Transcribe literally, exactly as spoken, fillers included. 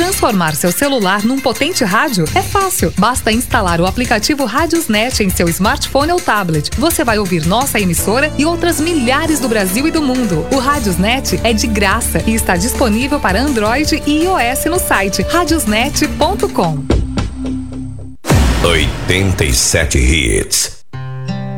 Transformar seu celular num potente rádio é fácil. Basta instalar o aplicativo Radiosnet em seu smartphone ou tablet. Você vai ouvir nossa emissora e outras milhares do Brasil e do mundo. O Radiosnet é de graça e está disponível para Android e iOS no site radiosnet ponto com. oitenta e sete Hits.